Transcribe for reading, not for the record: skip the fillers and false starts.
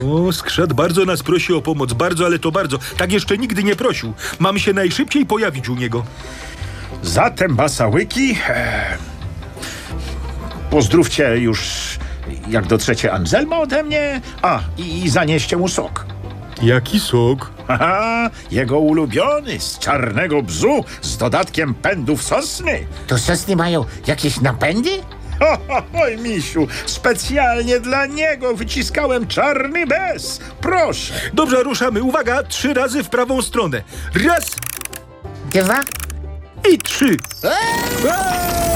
O, skrzat bardzo nas prosi o pomoc, bardzo, ale to bardzo. Tak jeszcze nigdy nie prosił. Mam się najszybciej pojawić u niego. Zatem, Basałyki, pozdrówcie już, jak dotrzecie, Anselma ode mnie, i zanieście mu sok. Jaki sok? Haha, jego ulubiony, z czarnego bzu, z dodatkiem pędów sosny. To sosny mają jakieś napędy? Oj, misiu, specjalnie dla niego wyciskałem czarny bez. Proszę. Dobrze, ruszamy. Uwaga, 3 razy w prawą stronę. Raz 2. i 3. Eee!